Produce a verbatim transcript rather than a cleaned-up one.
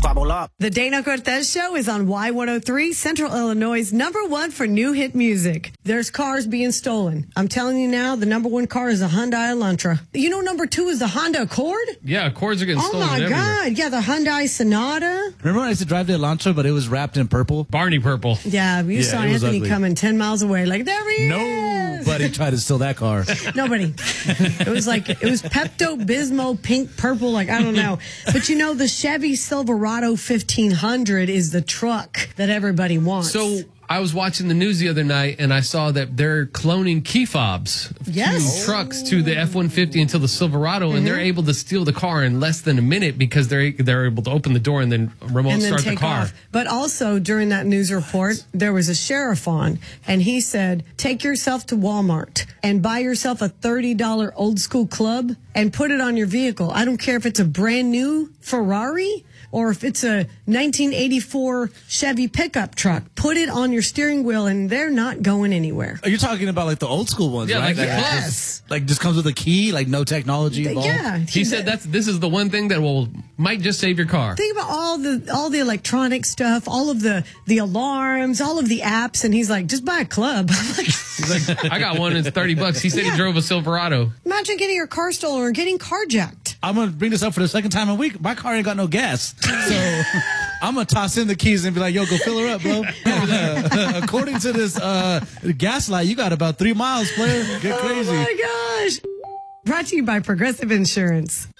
bubble up. The Dana Cortez Show is on Y one oh three, Central Illinois' number one for new hit music. There's cars being stolen. I'm telling you now, the number one car is a Hyundai Elantra. You know number two is the Honda Accord? Yeah, Accords are getting Oh stolen my everywhere. God. Yeah, the Hyundai Sonata. Remember when I used to drive the Elantra, but it was wrapped in purple? Barney purple. Yeah, you Yeah, saw it was Anthony ugly. coming ten miles away. Like, there he is. Nobody tried to steal that car. Nobody. It was like, it was Pepto-Bismol pink purple, like, I don't know. But you know, the Chevy Silverado fifteen hundred is the truck that everybody wants. So I was watching the news the other night, and I saw that they're cloning key fobs Yes. to trucks to the F one fifty until the Silverado, and Mm-hmm. they're able to steal the car in less than a minute because they're they're able to open the door and then remote and then start take the car. off. But also during that news report, there was a sheriff on, and he said, take yourself to Walmart and buy yourself a thirty dollars old school club and put it on your vehicle. I don't care if it's a brand new Ferrari or if it's a nineteen eighty-four Chevy pickup truck. Put it on your steering wheel, and they're not going anywhere. Are you talking about like the old school ones, Yeah, right? like the That clubs. just, like just comes with a key, like no technology involved? Yeah. He said that's this is the one thing that will might just save your car. Think about all the all the electronic stuff, all of the the alarms, all of the apps, and he's like, just buy a club. I'm like, He's like, I got one. It's thirty bucks. He said Yeah. he drove a Silverado. imagine getting your car stolen or getting carjacked. I'm going to bring this up for the second time a week. My car ain't got no gas. So I'm going to toss in the keys and be like, yo, go fill her up, bro. Uh, according to this uh, gaslight, you got about three miles, player. Get crazy. Oh my gosh! Brought to you by Progressive Insurance.